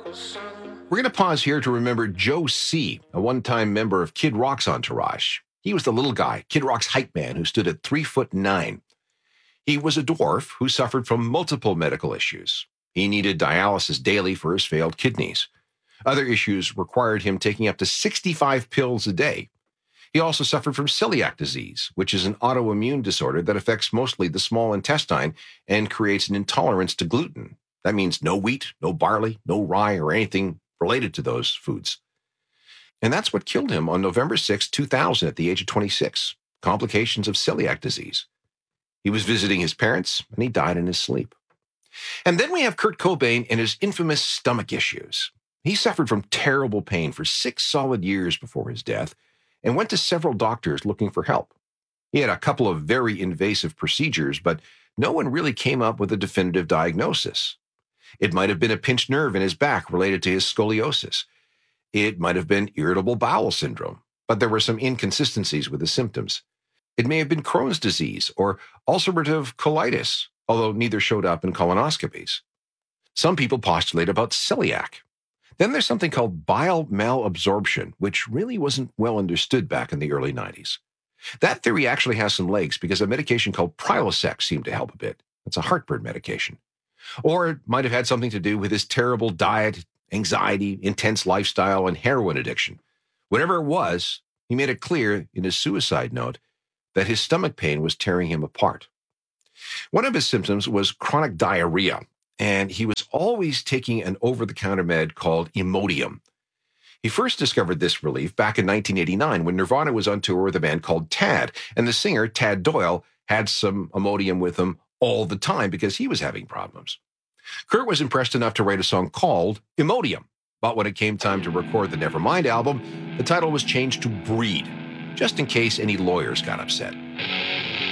We're going to pause here to remember Joe C., a one-time member of Kid Rock's entourage. He was the little guy, Kid Rock's hype man, who stood at 3'9". He was a dwarf who suffered from multiple medical issues. He needed dialysis daily for his failed kidneys. Other issues required him taking up to 65 pills a day. He also suffered from celiac disease, which is an autoimmune disorder that affects mostly the small intestine and creates an intolerance to gluten. That means no wheat, no barley, no rye, or anything related to those foods. And that's what killed him on November 6, 2000, at the age of 26, complications of celiac disease. He was visiting his parents, and he died in his sleep. And then we have Kurt Cobain and his infamous stomach issues. He suffered from terrible pain for 6 solid years before his death and went to several doctors looking for help. He had a couple of very invasive procedures, but no one really came up with a definitive diagnosis. It might have been a pinched nerve in his back related to his scoliosis. It might have been irritable bowel syndrome, but there were some inconsistencies with the symptoms. It may have been Crohn's disease or ulcerative colitis, although neither showed up in colonoscopies. Some people postulate about celiac. Then there's something called bile malabsorption, which really wasn't well understood back in the early 90s. That theory actually has some legs because a medication called Prilosec seemed to help a bit. It's a heartburn medication. Or it might have had something to do with his terrible diet, anxiety, intense lifestyle, and heroin addiction. Whatever it was, he made it clear in his suicide note that his stomach pain was tearing him apart. One of his symptoms was chronic diarrhea, and he was always taking an over-the-counter med called Imodium. He first discovered this relief back in 1989 when Nirvana was on tour with a band called Tad, and the singer, Tad Doyle, had some Imodium with him all the time because he was having problems. Kurt was impressed enough to write a song called Imodium, but when it came time to record the Nevermind album, the title was changed to Breed, just in case any lawyers got upset.